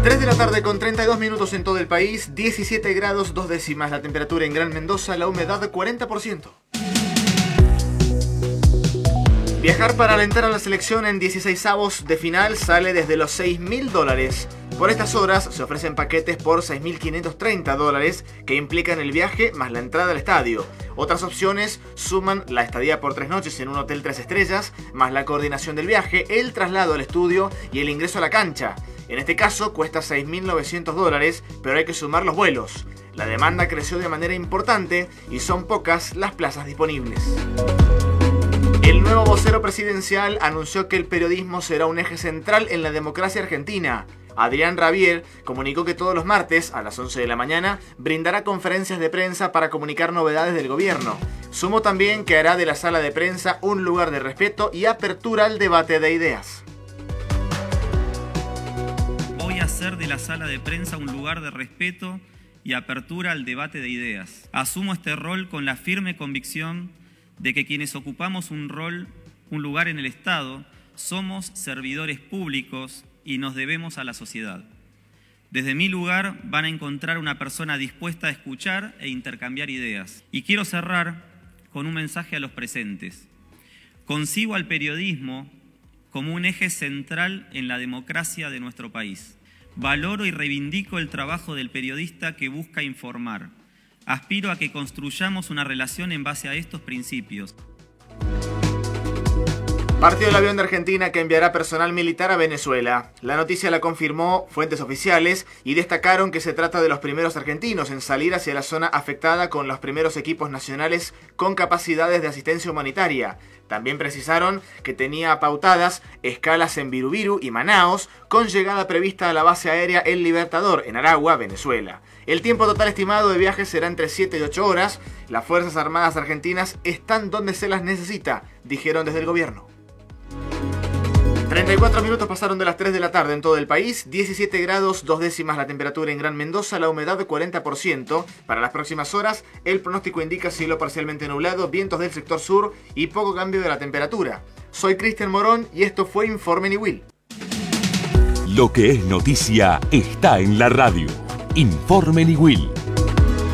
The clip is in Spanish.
3 de la tarde con 32 minutos en todo el país, 17 grados 2 décimas la temperatura en Gran Mendoza, la humedad 40%. Viajar para alentar a la selección en 16avos de final sale desde los $6.000. Por estas horas se ofrecen paquetes por $6.530 que implican el viaje más la entrada al estadio. Otras opciones suman la estadía por 3 noches en un hotel 3 estrellas, más la coordinación del viaje, el traslado al estudio y el ingreso a la cancha. En este caso cuesta $6.900, pero hay que sumar los vuelos. La demanda creció de manera importante y son pocas las plazas disponibles. El nuevo vocero presidencial anunció que el periodismo será un eje central en la democracia argentina. Adrián Rabier comunicó que todos los martes a las 11 de la mañana brindará conferencias de prensa para comunicar novedades del gobierno. Sumó también que hará de la sala de prensa un lugar de respeto y apertura al debate de ideas. Voy a hacer de la sala de prensa un lugar de respeto y apertura al debate de ideas. Asumo este rol con la firme convicción de que quienes ocupamos un lugar en el Estado, somos servidores públicos y nos debemos a la sociedad. Desde mi lugar van a encontrar una persona dispuesta a escuchar e intercambiar ideas. Y quiero cerrar con un mensaje a los presentes. Concibo al periodismo como un eje central en la democracia de nuestro país. Valoro y reivindico el trabajo del periodista que busca informar. Aspiro a que construyamos una relación en base a estos principios. Partió el avión de Argentina que enviará personal militar a Venezuela. La noticia la confirmó fuentes oficiales y destacaron que se trata de los primeros argentinos en salir hacia la zona afectada con los primeros equipos nacionales con capacidades de asistencia humanitaria. También precisaron que tenía pautadas escalas en Virubiru y Manaos, con llegada prevista a la base aérea El Libertador, en Aragua, Venezuela. El tiempo total estimado de viaje será entre 7 y 8 horas. Las Fuerzas Armadas argentinas están donde se las necesita, dijeron desde el gobierno. 34 minutos pasaron de las 3 de la tarde en todo el país, 17 grados 2 décimas la temperatura en Gran Mendoza, la humedad de 40%. Para las próximas horas, el pronóstico indica cielo parcialmente nublado, vientos del sector sur y poco cambio de la temperatura. Soy Cristian Morón y esto fue Informe Niwil. Lo que es noticia está en la radio. Informe Niwil.